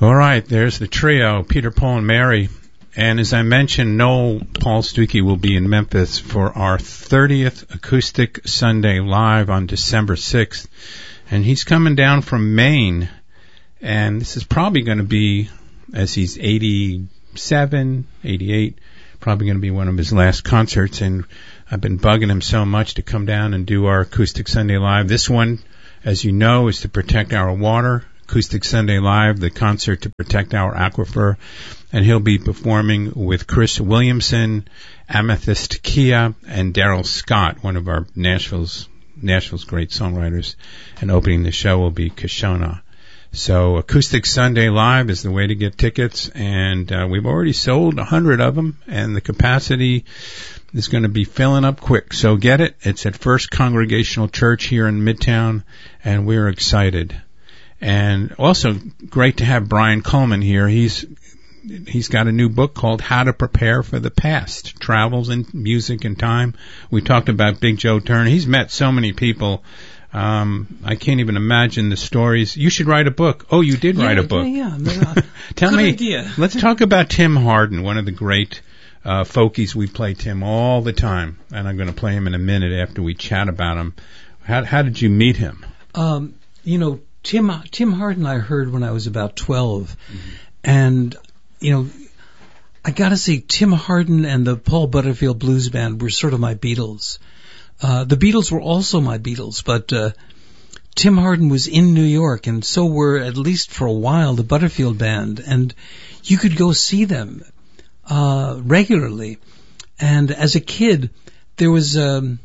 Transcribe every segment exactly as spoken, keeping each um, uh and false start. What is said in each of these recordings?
All right, there's the trio, Peter, Paul, and Mary. And as I mentioned, Noel Paul Stuckey will be in Memphis for our thirtieth Acoustic Sunday Live on December sixth. And he's coming down from Maine. And this is probably going to be, as he's eighty-seven, eighty-eight, probably going to be one of his last concerts. And I've been bugging him so much to come down and do our Acoustic Sunday Live. This one, as you know, is to protect our water. Acoustic Sunday Live, the concert to protect our aquifer. And he'll be performing with Chris Williamson, Amethyst Kia, and Daryl Scott, one of our Nashville's Nashville's great songwriters. And opening the show will be Kashona. So Acoustic Sunday Live is the way to get tickets, and uh, we've already sold a hundred of them, and the capacity is going to be filling up quick. So get it. It's at First Congregational Church here in Midtown, and we're excited. And also great to have Brian Coleman here. He's he's got a new book called How to Prepare for the Past, Travels in Music and Time. We talked about Big Joe Turner. He's met so many people. Um, I can't even imagine the stories. You should write a book. Oh, you did yeah, write a book. Yeah, yeah. Tell Good me. Idea. Let's talk about Tim Hardin, one of the great uh, folkies. We play Tim all the time, and I'm going to play him in a minute after we chat about him. How, how did you meet him? Um, you know, Tim Tim Hardin I heard when I was about twelve, mm-hmm. and you know, I got to say Tim Hardin and the Paul Butterfield Blues Band were sort of my Beatles. Uh, the Beatles were also my Beatles, but uh, Tim Hardin was in New York, and so were, at least for a while, the Butterfield Band, and you could go see them uh, regularly. And as a kid, there was um,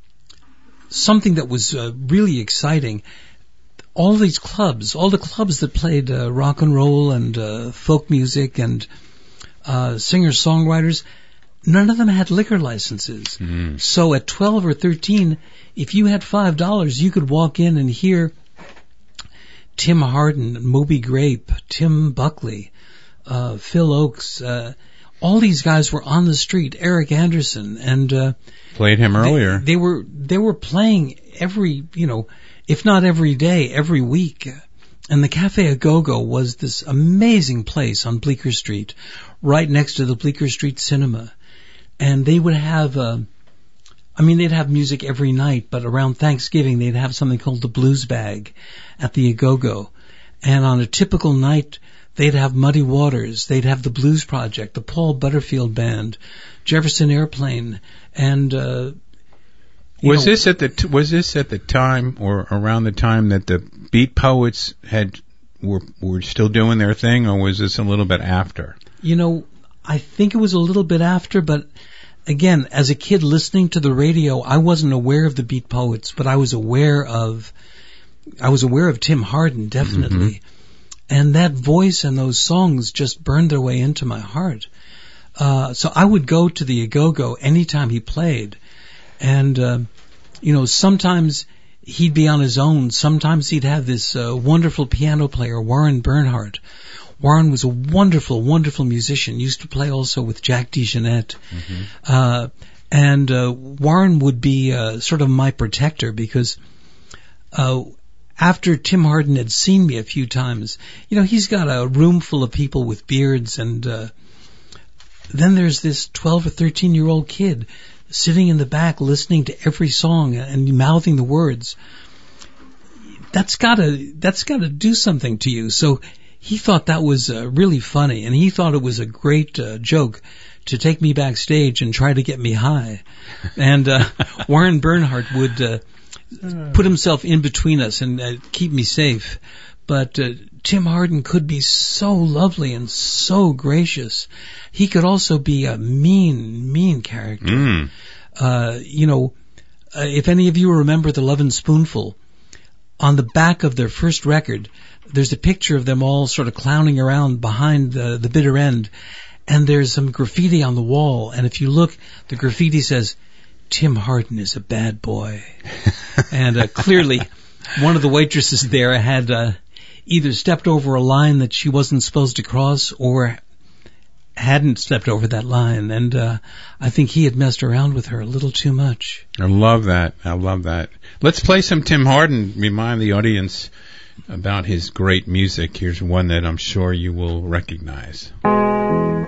something that was uh, really exciting. All these clubs, all the clubs that played uh, rock and roll and uh, folk music and uh, singer-songwriters, none of them had liquor licenses. Mm. So at twelve or thirteen, if you had five dollars, you could walk in and hear Tim Hardin, Moby Grape, Tim Buckley, uh, Phil Oakes. Uh, all these guys were on the street. Eric Anderson, and uh, played him earlier. They, they were they were playing every, you know, if not every day, every week. And the Cafe A-Go-Go was this amazing place on Bleecker Street, right next to the Bleecker Street Cinema. And they would have, uh, I mean, they'd have music every night, but around Thanksgiving they'd have something called the Blues Bag at the A-Go-Go. And on a typical night, they'd have Muddy Waters, they'd have the Blues Project, the Paul Butterfield Band, Jefferson Airplane, and uh, was know, this at the t- was this at the time or around the time that the Beat Poets had were were still doing their thing, or was this a little bit after? You know, I think it was a little bit after, but again, as a kid listening to the radio, I wasn't aware of the Beat Poets, but I was aware of, I was aware of Tim Hardin, definitely. Mm-hmm. And that voice and those songs just burned their way into my heart. Uh, so I would go to the A-Go-Go anytime he played. And, uh, you know, sometimes he'd be on his own. Sometimes he'd have this uh, wonderful piano player, Warren Bernhardt. Warren was a wonderful, wonderful musician. Used to play also with Jack DeJohnette. Mm-hmm. Uh, and uh, Warren would be uh, sort of my protector because uh, after Tim Hardin had seen me a few times, you know, he's got a room full of people with beards, and uh, then there's this twelve or thirteen-year-old kid sitting in the back listening to every song and mouthing the words. That's gotta, that's gotta do something to you. So he thought that was uh, really funny, and he thought it was a great uh, joke to take me backstage and try to get me high. And uh, Warren Bernhardt would uh, put himself in between us and uh, keep me safe. But uh, Tim Hardin could be so lovely and so gracious. He could also be a mean, mean character. Mm. Uh, you know, uh, if any of you remember The Lovin' Spoonful, on the back of their first record, there's a picture of them all sort of clowning around behind the, the bitter end, and there's some graffiti on the wall, and if you look, the graffiti says, Tim Hardin is a bad boy. And uh, clearly, one of the waitresses there had uh, either stepped over a line that she wasn't supposed to cross or hadn't stepped over that line, and uh, I think he had messed around with her a little too much. I love that. I love that. Let's play some Tim Hardin. Remind the audience about his great music. Here's one that I'm sure you will recognize.